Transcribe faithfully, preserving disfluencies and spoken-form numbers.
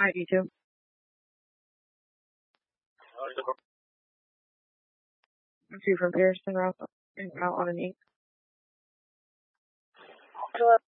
I do too. I'm two from Pearson, out, out on an eight.